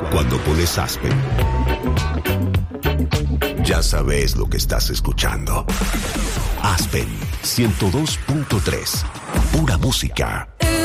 Cuando pones Aspen, ya sabes lo que estás escuchando. Aspen 102.3, pura música.